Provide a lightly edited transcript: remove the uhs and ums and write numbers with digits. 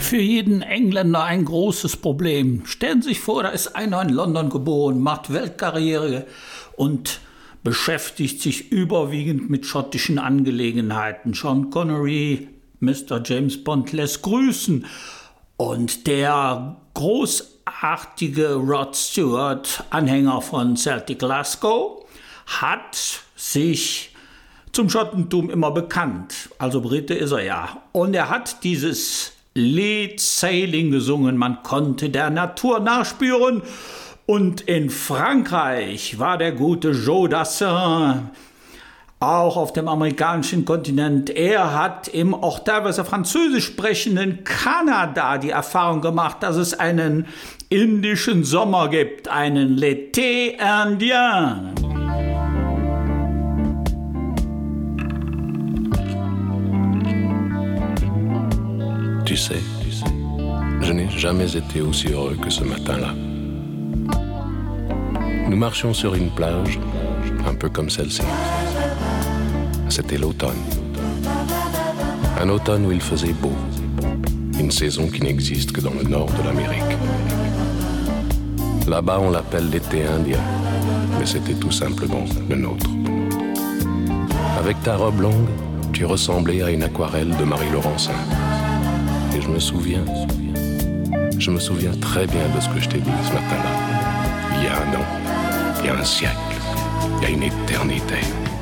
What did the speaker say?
Für jeden Engländer ein großes Problem. Stellen Sie sich vor, da ist einer in London geboren, macht Weltkarriere und beschäftigt sich überwiegend mit schottischen Angelegenheiten. Sean Connery, Mr. James Bond lässt grüßen. Und der großartige Rod Stewart, Anhänger von Celtic Glasgow, hat sich zum Schottentum immer bekannt. Also Brite ist er ja. Und er hat dieses Lied Sailing gesungen. Man konnte der Natur nachspüren. Und in Frankreich war der gute Joe Dassin auch auf dem amerikanischen Kontinent. Er hat im auch teilweise französisch sprechenden Kanada die Erfahrung gemacht, dass es einen indischen Sommer gibt, einen L'été indien. Tu sais, je n'ai jamais été aussi heureux que ce matin-là. Nous marchions sur une plage, un peu comme celle-ci. C'était l'automne. Un automne où il faisait beau. Une saison qui n'existe que dans le nord de l'Amérique. Là-bas, on l'appelle l'été indien, mais c'était tout simplement le nôtre. Avec ta robe longue, tu ressemblais à une aquarelle de Marie Laurencin. Et je me souviens très bien de ce que je t'ai dit ce matin-là. Il y a un an, il y a un siècle, il y a une éternité.